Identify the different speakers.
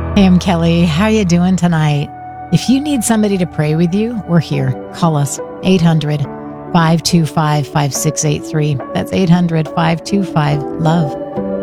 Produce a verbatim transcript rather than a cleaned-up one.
Speaker 1: Hey, I'm Kelly. How you doing tonight? If you need somebody to pray with you, we're here. Call us eight hundred, five two five, five six eight three. That's eight hundred, five two five, love.